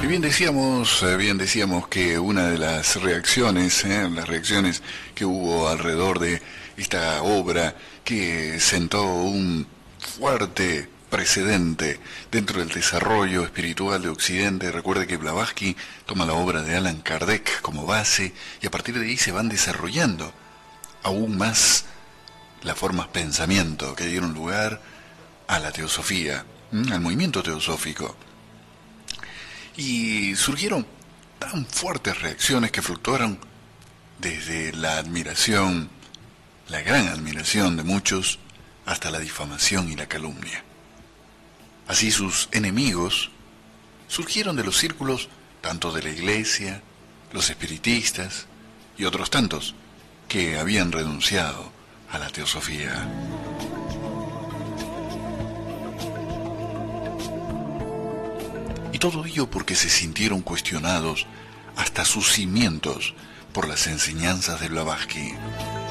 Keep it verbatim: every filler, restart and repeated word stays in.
Y bien decíamos, eh, bien decíamos que una de las reacciones, eh, las reacciones que hubo alrededor de esta obra que sentó un fuerte precedente dentro del desarrollo espiritual de Occidente. Recuerde que Blavatsky toma la obra de Allan Kardec como base y a partir de ahí se van desarrollando aún más las formas pensamiento que dieron lugar a la teosofía, al movimiento teosófico. Y surgieron tan fuertes reacciones que fluctuaron desde la admiración, la gran admiración de muchos, hasta la difamación y la calumnia. Así sus enemigos surgieron de los círculos tanto de la iglesia, los espiritistas y otros tantos que habían renunciado a la teosofía. Y todo ello porque se sintieron cuestionados hasta sus cimientos por las enseñanzas de Blavatsky.